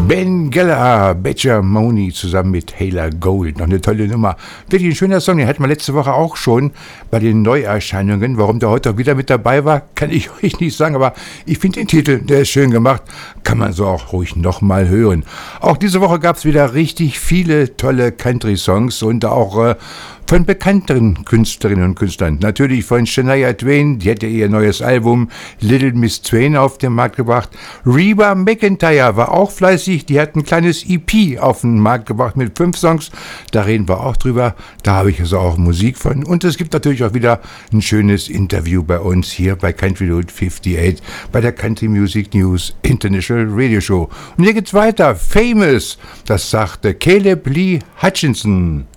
Ben Geller, Badger Mooney zusammen mit Hayla Gold. Noch eine tolle Nummer. Wirklich ein schöner Song, den hatten wir letzte Woche auch schon bei den Neuerscheinungen. Warum der heute auch wieder mit dabei war, kann ich euch nicht sagen, aber ich finde den Titel, der ist schön gemacht. Kann man so auch ruhig nochmal hören. Auch diese Woche gab es wieder richtig viele tolle Country-Songs und auch von bekannteren Künstlerinnen und Künstlern. Natürlich von Shania Twain, die hätte ihr neues Album Little Miss Twain auf den Markt gebracht. Reba McEntire war auch fleißig, die hat ein kleines EP auf den Markt gebracht mit 5 Songs. Da reden wir auch drüber, da habe ich also auch Musik von. Und es gibt natürlich auch wieder ein schönes Interview bei uns hier bei Country Road 58, bei der Country Music News International Radio Show. Und hier geht's weiter, Famous, das sagte Caleb Lee Hutchinson.